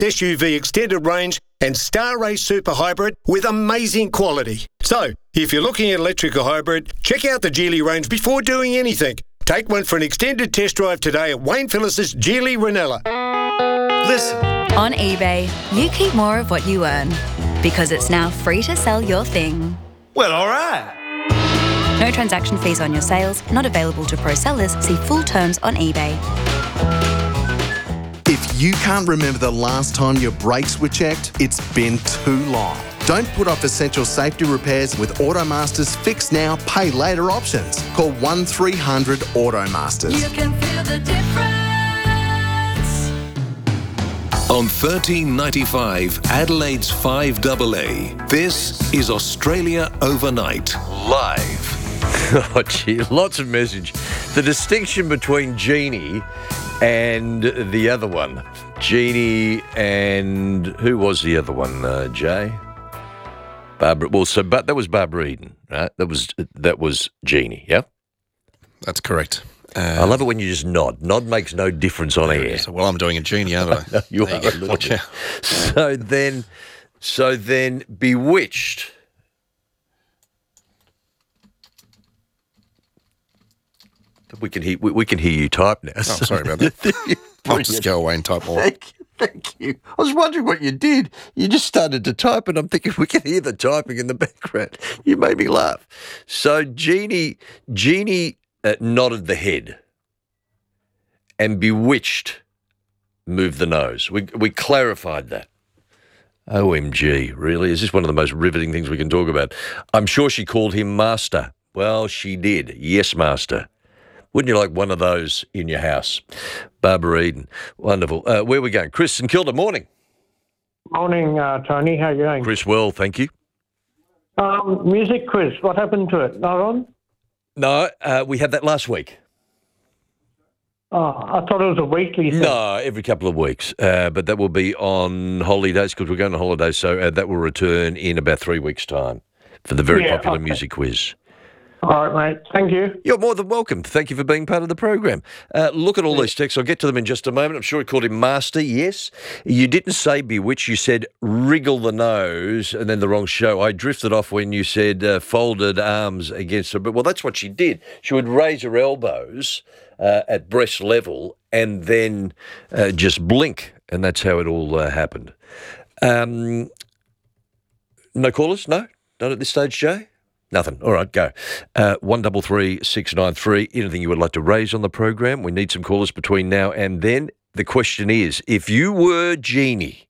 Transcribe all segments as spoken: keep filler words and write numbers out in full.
S U V extended range and Star Race Super Hybrid with amazing quality. So, if you're looking at electric or hybrid, check out the Geely range before doing anything. Take one for an extended test drive today at Wayne Phillis's Geely Ranella. Listen. On eBay, you keep more of what you earn because it's now free to sell your thing. Well, all right. No transaction fees on your sales, not available to pro sellers. See full terms on eBay. If you can't remember the last time your brakes were checked, it's been too long. Don't put off essential safety repairs with Automaster's Fix Now, Pay Later options. Call one three hundred Automasters. You can feel the difference. On thirteen ninety-five, Adelaide's five A A, this is Australia Overnight, live. Oh, gee, lots of message. The distinction between Jeannie and the other one. Jeannie and... Who was the other one, uh, Jay? Barbara... Well, so but that was Barbara Eden, right? That was that was Jeannie, yeah? That's correct. Uh, I love it when you just nod. Nod makes no difference on air. So, well, I'm doing a Jeannie, aren't I? No, you there are you a go. little Watch bit. out. So then, so then, Bewitched... We can hear we, we can hear you type now. Oh, sorry about that. I'll just go away and type more. Thank you, thank you. I was wondering what you did. You just started to type, and I'm thinking we can hear the typing in the background. You made me laugh. So Jeannie, Jeannie uh, nodded the head, and Bewitched moved the nose. We we clarified that. O M G, really? Is this one of the most riveting things we can talk about? I'm sure she called him Master. Well, she did. Yes, Master. Wouldn't you like one of those in your house? Barbara Eden. Wonderful. Uh, where are we going? Chris St Kilda, morning. Morning, uh, Tony. How are you going? Chris, well, thank you. Um, music quiz. What happened to it? Not on? No, uh, we had that last week. Oh, I thought it was a weekly thing. No, every couple of weeks. Uh, but that will be on holidays because we're going on holidays. So uh, that will return in about three weeks' time for the very Yeah, popular okay. music quiz. All right, mate. Thank you. You're more than welcome. Thank you for being part of the program. Uh, look at all these texts. I'll get to them in just a moment. I'm sure you called him Master, yes. You didn't say Bewitched. You said wriggle the nose and then the wrong show. I drifted off when you said uh, folded arms against her. But, well, that's what she did. She would raise her elbows uh, at breast level and then uh, just blink. And that's how it all uh, happened. Um, no callers? No? Not at this stage, Jay? Nothing. All right, go. Uh, one double three six nine three. Anything you would like to raise on the program? We need some callers between now and then. The question is, if you were Jeannie,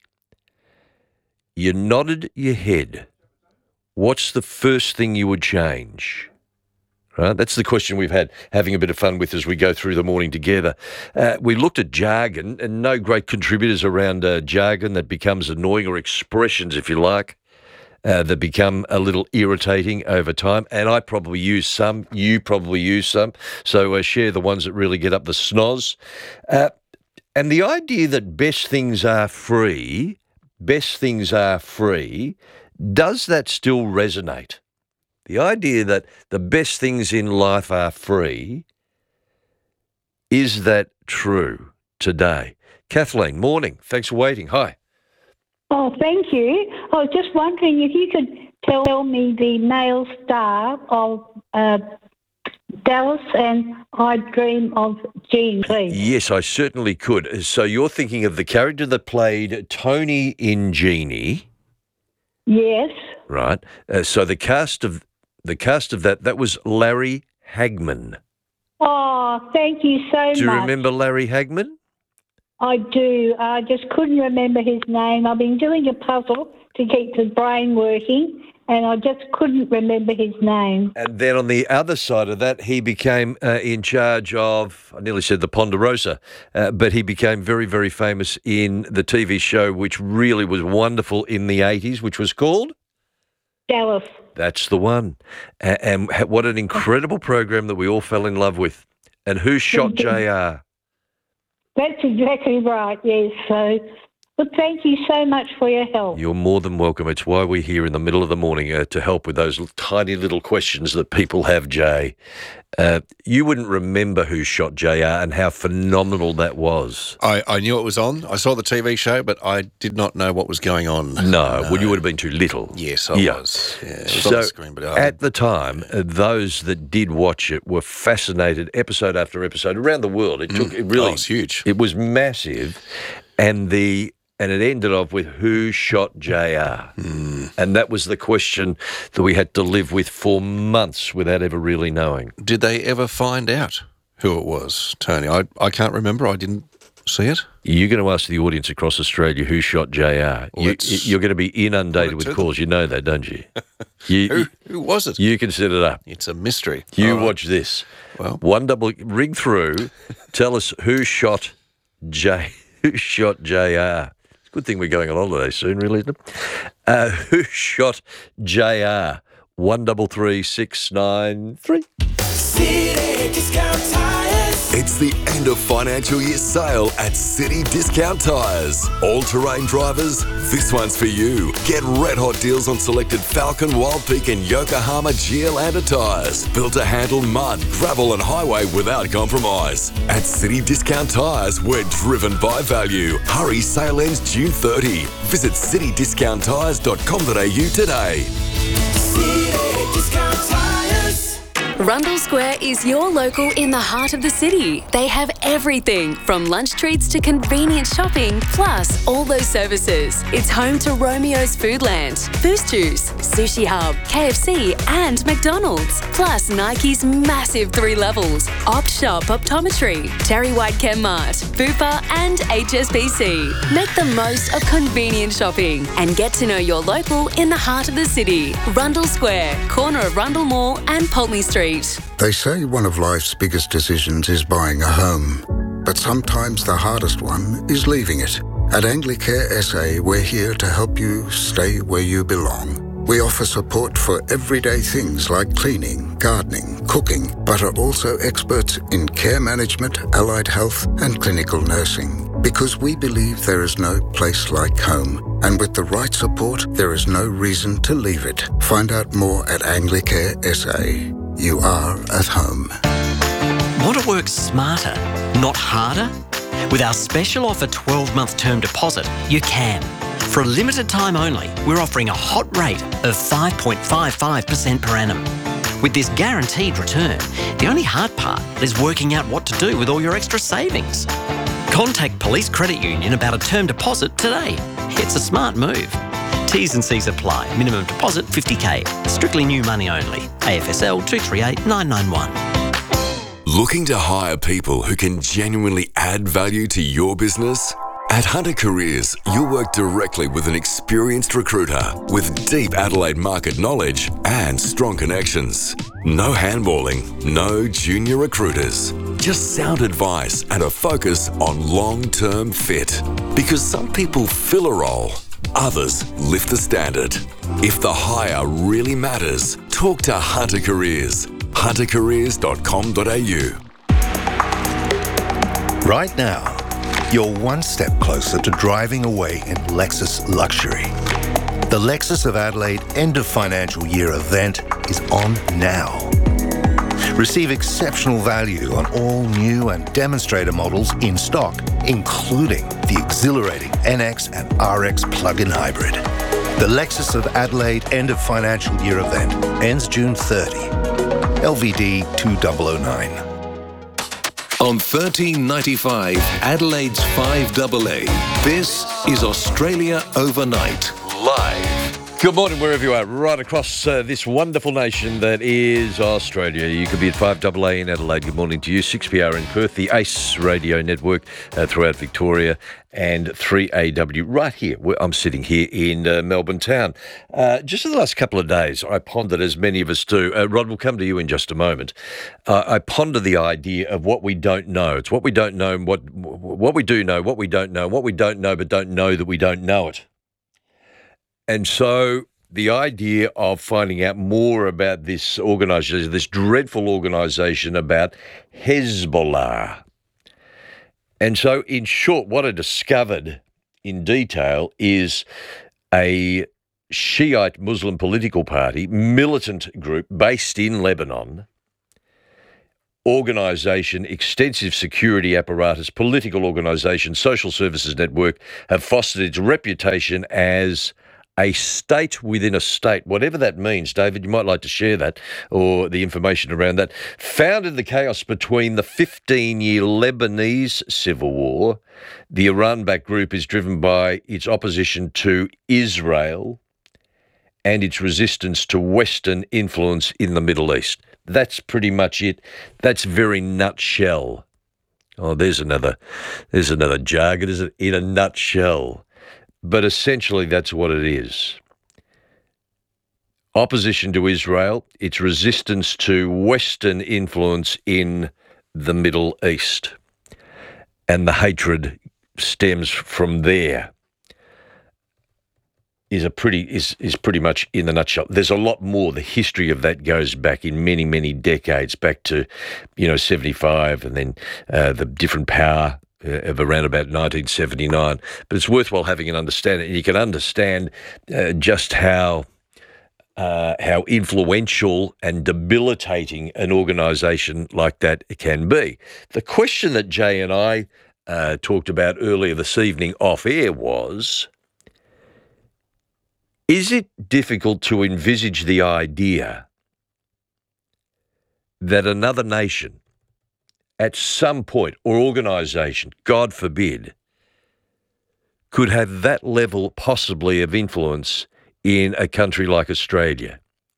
you nodded your head, what's the first thing you would change? Right, that's the question we've had, having a bit of fun with as we go through the morning together. Uh, we looked at jargon, and no great contributors around uh, jargon that becomes annoying, or expressions, if you like. Uh, that become a little irritating over time, and I probably use some, you probably use some, so uh, share the ones that really get up the snoz. Uh, and the idea that best things are free, best things are free, does that still resonate? The idea that the best things in life are free, is that true today? Kathleen, morning. Thanks for waiting. Hi. Oh, thank you. I was just wondering if you could tell me the male star of uh, Dallas and I Dream of Jean, please. Yes, I certainly could. So you're thinking of the character that played Tony in Jeannie, Yes. right? Uh, so the cast of the cast of that that was Larry Hagman. Oh, thank you so Do you much. remember Larry Hagman? I do. I just couldn't remember his name. I've been doing a puzzle to keep the brain working, and I just couldn't remember his name. And then on the other side of that, he became uh, in charge of, I nearly said the Ponderosa, uh, but he became very, very famous in the T V show, which really was wonderful in the eighties, which was called? Dallas. That's the one. A- And what an incredible program that we all fell in love with. And who shot J R? That's exactly right, yes. So Well, thank you so much for your help. You're more than welcome. It's why we're here in the middle of the morning uh, to help with those l- tiny little questions that people have, Jay. Uh, you wouldn't remember Who Shot J R and how phenomenal that was. I, I knew it was on. I saw the T V show, but I did not know what was going on. No, no. Well, you would have been too little. Yes, I yeah. was. Yeah, it was so on the screen, but I at the time, uh, those that did watch it were fascinated, episode after episode, around the world. It took Mm. it really. Oh, it was huge. It was massive, and the. And it ended off with Who Shot J R? Mm. And that was the question that we had to live with for months without ever really knowing. Did they ever find out who it was, Tony? I, I can't remember. I didn't see it. You're going to ask the audience across Australia who shot J R. Well, you, it's- you're going to be inundated Put it with to calls. You know that, don't you? you Who, who was it? You can set it up. It's a mystery. You All right. watch this. Well. One double ring through. Tell us who shot J. Who shot J R? Good thing we're going on holiday soon, really, isn't it? Uh, who shot J R? One double three six nine three. City Discount Tires. It's the end of financial year sale at City Discount Tires. All-terrain drivers, this one's for you. Get red hot deals on selected Falcon, Wild Peak and Yokohama Geolandar tyres. Built to handle mud, gravel and highway without compromise. At City Discount Tires, we're driven by value. Hurry, sale ends June thirtieth. Visit city discount tires dot com dot a u today. City Discount Tires. Rundle Square is your local in the heart of the city. They have everything from lunch treats to convenient shopping, plus all those services. It's home to Romeo's Foodland, Boost Juice, Sushi Hub, K F C and McDonald's. Plus Nike's massive three levels, Opt Shop Optometry, Terry White Chemmart, Bupa and H S B C. Make the most of convenient shopping and get to know your local in the heart of the city. Rundle Square, corner of Rundle Mall and Pulteney Street. They say one of life's biggest decisions is buying a home, but sometimes the hardest one is leaving it. At Anglicare S A, we're here to help you stay where you belong. We offer support for everyday things like cleaning, gardening, cooking, but are also experts in care management, allied health, and clinical nursing. Because we believe there is no place like home, and with the right support, there is no reason to leave it. Find out more at Anglicare S A. You are at home. Want to work smarter, not harder? With our special offer twelve-month term deposit, you can. For a limited time only, we're offering a hot rate of five point five five percent per annum. With this guaranteed return, the only hard part is working out what to do with all your extra savings. Contact Police Credit Union about a term deposit today. It's a smart move. T's and C's apply. Minimum deposit fifty K. Strictly new money only. A F S L two three eight nine nine one. Looking to hire people who can genuinely add value to your business? At Hunter Careers, you'll work directly with an experienced recruiter with deep Adelaide market knowledge and strong connections. No handballing, no junior recruiters. Just sound advice and a focus on long-term fit. Because some people fill a role, others lift the standard. If the hire really matters, talk to Hunter Careers. hunter careers dot com dot a u. Right now, you're one step closer to driving away in Lexus luxury. The Lexus of Adelaide end of financial year event is on now. Receive exceptional value on all new and demonstrator models in stock, including the exhilarating N X and R X plug-in hybrid. The Lexus of Adelaide end of financial year event ends June thirtieth. L V D two thousand nine. On thirteen ninety-five, Adelaide's five A A, this is Australia Overnight, live. Good morning, wherever you are, right across uh, this wonderful nation that is Australia. You could be at five A A in Adelaide. Good morning to you. six P R in Perth, the ACE radio network uh, throughout Victoria, and three A W right here. Where I'm sitting here in uh, Melbourne town. Uh, just in the last couple of days, I pondered, as many of us do. Uh, Rod, we'll come to you in just a moment. Uh, I ponder the idea of what we don't know. It's what we don't know, what what we do know, what we don't know, what we don't know, but don't know that we don't know it. And so the idea of finding out more about this organisation, this dreadful organisation about Hezbollah. And so, in short, what I discovered in detail is a Shiite Muslim political party, militant group based in Lebanon, organisation, extensive security apparatus, political organisation, social services network have fostered its reputation as a state within a state, whatever that means. David, you might like to share that or the information around that. Founded the chaos between the fifteen-year Lebanese civil war, the Iran-backed group is driven by its opposition to Israel and its resistance to Western influence in the Middle East. That's pretty much it. That's very nutshell. Oh, there's another, there's another jargon, isn't it? In a nutshell. But essentially that's what it is. Opposition to Israel, its resistance to Western influence in the Middle East. And the hatred stems from there. Is a pretty is is pretty much in the nutshell. There's a lot more. The history of that goes back in many many decades, back to, you know, seventy-five, and then uh, the different power uh, of around about nineteen seventy-nine. But it's worthwhile having an understanding, and you can understand uh, just how uh, how influential and debilitating an organisation like that can be. The question that Jay and I uh, talked about earlier this evening off air was, is it difficult to envisage the idea that another nation at some point, or organisation, God forbid, could have that level possibly of influence in a country like Australia?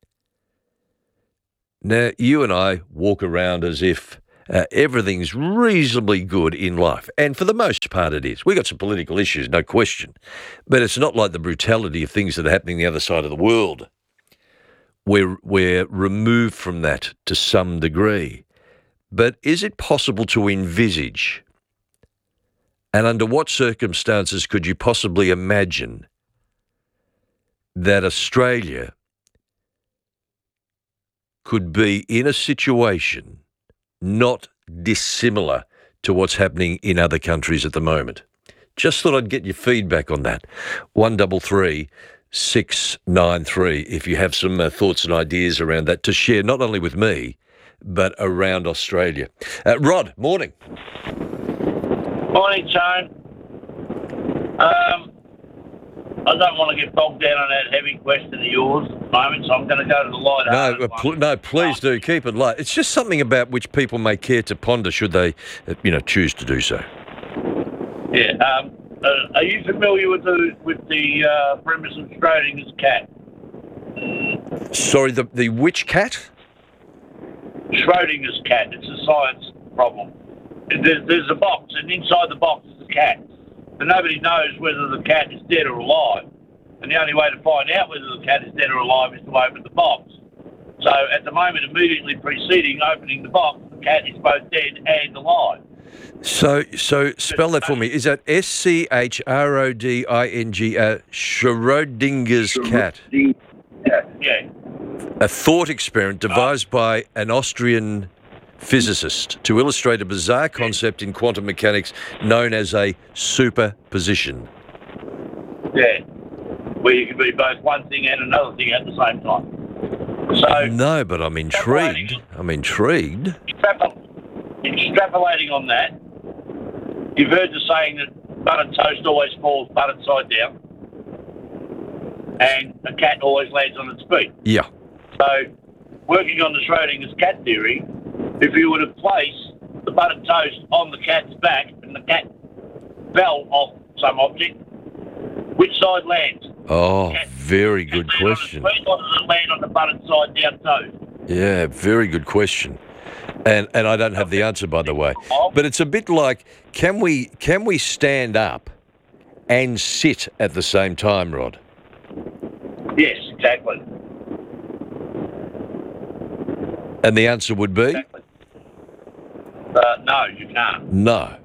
Now, you and I walk around as if Uh, everything's reasonably good in life. And for the most part it is. We've got some political issues, no question. But it's not like the brutality of things that are happening the other side of the world. We're, we're removed from that to some degree. But is it possible to envisage, and under what circumstances could you possibly imagine, that Australia could be in a situation not dissimilar to what's happening in other countries at the moment? Just thought I'd get your feedback on that. one double three six nine three if you have some uh, thoughts and ideas around that to share, not only with me, but around Australia. Uh, Rod, morning. Morning, Tone. Um, I don't want to get bogged down on that heavy question of yours at the moment, so I'm going to go to the light. No, uh, pl- no, please do keep it light. It's just something about which people may care to ponder, should they, uh, you know, choose to do so. Yeah. Um, uh, are you familiar with the with the uh, premise of Schrodinger's cat? Sorry, the the which cat? Schrodinger's cat. It's a science problem. There's, there's a box, and inside the box is a cat. And nobody knows whether the cat is dead or alive. And the only way to find out whether the cat is dead or alive is to open the box. So at the moment, immediately preceding opening the box, the cat is both dead and alive. So so spell that for me. Is that S C H R O D I N G, uh, Schrodinger's cat? Yeah. A thought experiment devised by an Austrian physicist to illustrate a bizarre concept in quantum mechanics known as a superposition. Yeah, where you can be both one thing and another thing at the same time. So no, but I'm intrigued. I'm intrigued. Extrapolating on that, you've heard the saying that buttered toast always falls buttered side down, and a cat always lands on its feet. Yeah. So, working on the Schrodinger's cat theory, if you were to place the buttered toast on the cat's back and the cat fell off some object, which side lands? Oh, very good question. Where does it land on the buttered side down toast? Yeah, very good question. And and I don't have the answer, by the way. But it's a bit like, can we can we stand up and sit at the same time, Rod? Yes, exactly. And the answer would be? Exactly. Uh, no, you can't. No.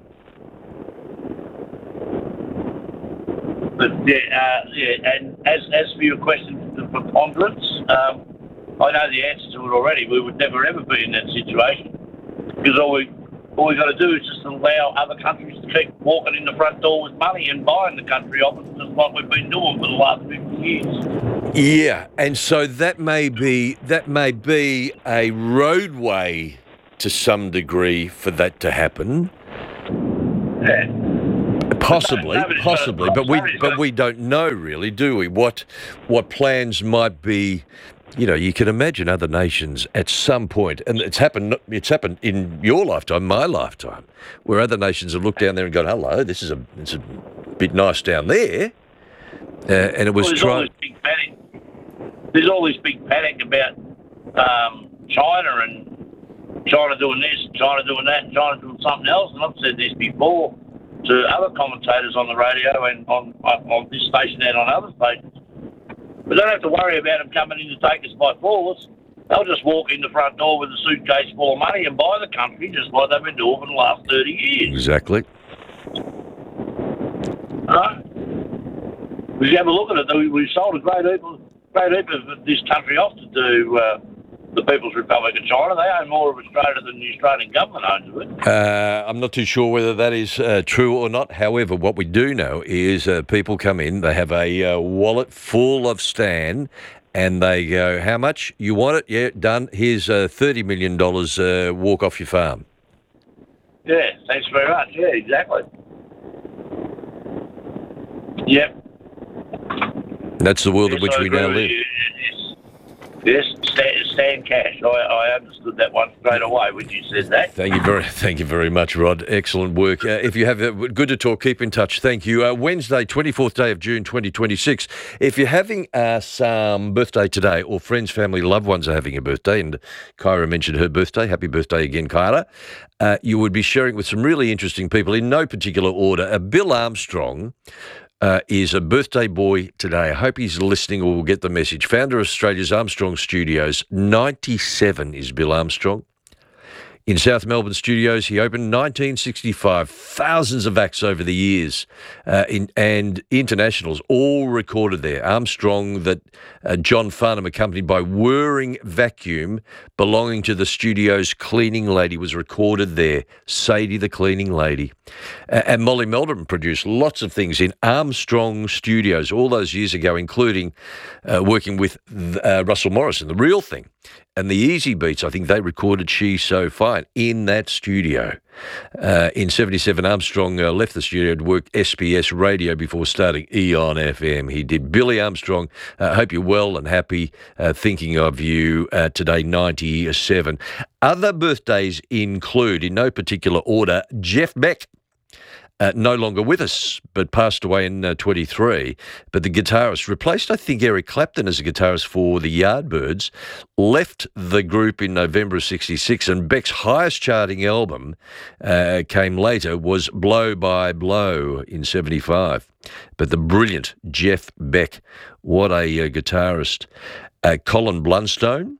But yeah, uh, yeah, and as as for your question, the preponderance, um, I know the answer to it already. We would never ever be in that situation because all we all we've got to do is just allow other countries to keep walking in the front door with money and buying the country off us, just like we've been doing for the last fifty years. Yeah, and so that may be that may be a roadway to some degree for that to happen. Yeah. Possibly, No, nobody's possibly, gonna- but we nobody's but gonna- we don't know really, do we? What what plans might be? You know, you can imagine other nations at some point, and it's happened. It's happened in your lifetime, my lifetime, where other nations have looked down there and gone, "Hello, this is a it's a bit nice down there," uh, and it was Well, there's all trying. this big panic. There's all this big panic about um, China and China doing this, China doing that, and China doing something else. And I've said this before to other commentators on the radio and on on this station and on other stations. We don't have to worry about them coming in to take us by force. They'll just walk in the front door with a suitcase full of money and buy the country, just like they've been doing for the last thirty years. Exactly. Right? If you have a look at it, we- we've sold a great heap, of, great heap of this country off to do uh, the People's Republic of China. They own more of Australia than the Australian government owns of it. Uh, I'm not too sure whether that is uh, true or not. However, what we do know is uh, people come in, they have a uh, wallet full of Stan, and they go, how much? You want it? Yeah, done. Here's uh, thirty million dollars, uh, walk off your farm. Yeah, thanks very much. Yeah, exactly. Yep. That's the world in Yes, which I we agree now with live. you. Yes, Stan, Stan Cash. I, I understood that one straight away when you said that. Thank you very, thank you very much, Rod. Excellent work. Uh, if you have, uh, good to talk. Keep in touch. Thank you. Uh, Wednesday, twenty-fourth day of June, twenty twenty-six. If you're having uh, some birthday today, or friends, family, loved ones are having a birthday, and Kyra mentioned her birthday. Happy birthday again, Kyra. Uh, you would be sharing with some really interesting people in no particular order. Uh, Bill Armstrong. Uh, is a birthday boy today. I hope he's listening or will get the message. Founder of Australia's Armstrong Studios. ninety-seven is Bill Armstrong. In South Melbourne studios, he opened nineteen sixty-five. Thousands of acts over the years uh, in, and internationals all recorded there. Armstrong, that uh, John Farnham, accompanied by whirring vacuum belonging to the studio's cleaning lady, was recorded there. Sadie the cleaning lady. Uh, and Molly Meldrum produced lots of things in Armstrong Studios all those years ago, including uh, working with uh, Russell Morrison, The Real Thing. And the Easy Beats, I think they recorded She's So Fine in that studio. Uh, in seventy-seven, Armstrong uh, left the studio to work S B S Radio before starting Eon F M. He did. Billy Armstrong, I uh, hope you're well and happy, uh, thinking of you uh, today, ninety-seven. Other birthdays include, in no particular order, Jeff Beck. Uh, no longer with us, but passed away in uh, twenty-three. But the guitarist replaced, I think, Eric Clapton as a guitarist for the Yardbirds, left the group in November of sixty-six, and Beck's highest charting album uh, came later, was Blow by Blow in seventy-five. But the brilliant Jeff Beck, what a uh, guitarist. Uh, Colin Blunstone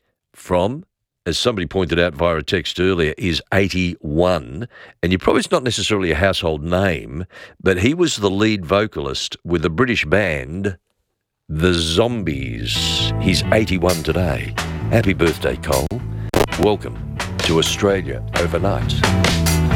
from, as somebody pointed out via a text earlier, is eighty-one. And you probably, it's not necessarily a household name, but he was the lead vocalist with the British band The Zombies. He's eighty-one today. Happy birthday, Cole. Welcome to Australia Overnight.